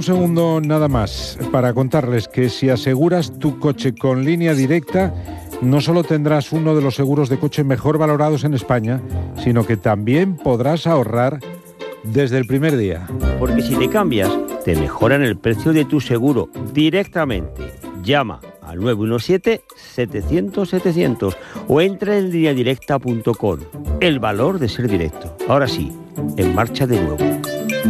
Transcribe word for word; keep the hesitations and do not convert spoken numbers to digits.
segundo nada más para contarles que si aseguras tu coche con Línea Directa, no solo tendrás uno de los seguros de coche mejor valorados en España, sino que también podrás ahorrar desde el primer día. Porque si te cambias, te mejoran el precio de tu seguro directamente. Llama al nueve uno siete, setecientos, setecientos o entra en línea directa punto com. El valor de ser directo. Ahora sí, en marcha de nuevo.